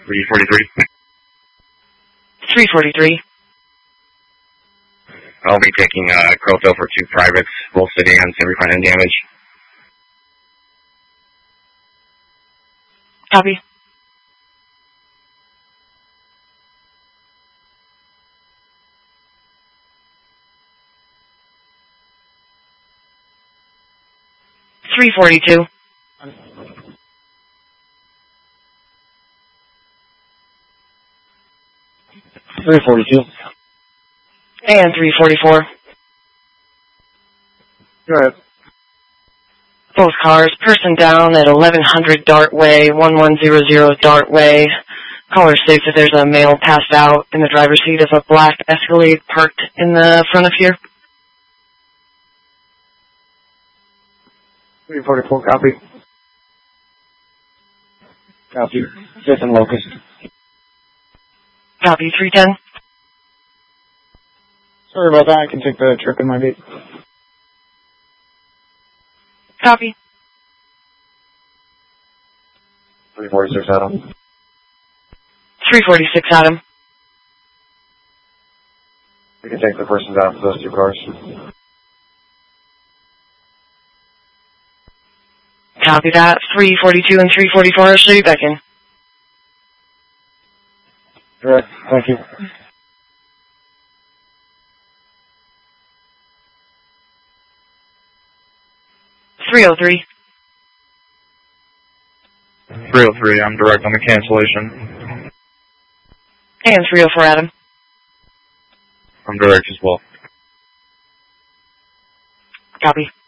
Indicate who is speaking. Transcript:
Speaker 1: 343.
Speaker 2: 343.
Speaker 1: I'll be taking Crowfield for 2 privates, both sedans, every front end damage.
Speaker 2: Copy. $342.
Speaker 3: 342.
Speaker 2: And 344.
Speaker 3: Go ahead.
Speaker 2: Both cars, person down at 1100 Dart Way, 1100 Dart Way. Caller states that there's a male passed out in the driver's seat of a black Escalade parked in the front of here.
Speaker 3: 344, copy. Copy. 5th and Locust.
Speaker 2: Copy, 310.
Speaker 3: Sorry about that, I can take the trip in my beat.
Speaker 2: Copy.
Speaker 3: 346, Adam.
Speaker 2: 346, Adam.
Speaker 3: We can take the persons out for those 2 cars.
Speaker 2: Copy that. 342 and 344, I'll show you back in.
Speaker 3: Correct, thank you.
Speaker 2: $303.
Speaker 1: 303, I'm direct on the cancellation.
Speaker 2: And 304, Adam.
Speaker 1: I'm direct as well.
Speaker 2: Copy.